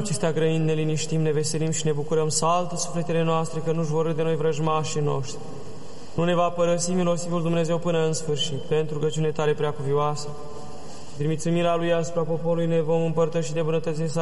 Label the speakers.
Speaker 1: acestea grăind ne liniștim, ne veselim și ne bucurăm, saltă sufletele noastre, că nu-și vor râde noi vrăjmașii noștri. Nu ne va părăsi milostivul Dumnezeu până în sfârșit, pentru rugăciunile tale preacuvioase. Trimiți mila Lui asupra poporului, ne vom împărtăși de bunătățile sale